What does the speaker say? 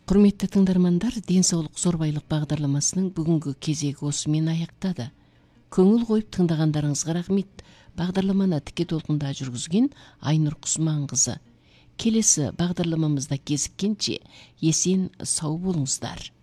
Құрметті тыңдармандар, денсаулық зорбайлық бағдарламасының бүгінгі кезегі осымен аяқтады. Көңіл қойып тыңдағандарыңызға рахмет. Бағдарламаны тіке толқында жүргізген Айнұр Құсманқызы. Келесі бағдарламамызда кезіккенше есен сау болыңыздар.